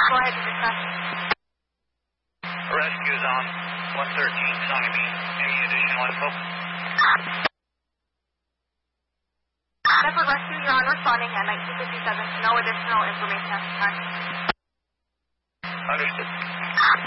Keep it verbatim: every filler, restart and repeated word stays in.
Go ahead and discuss. Rescue's on one thirteen Sunnymead. Any additional info? Bedford Rescue, you're on responding at nineteen fifty-seven. No additional information at this time. Understood.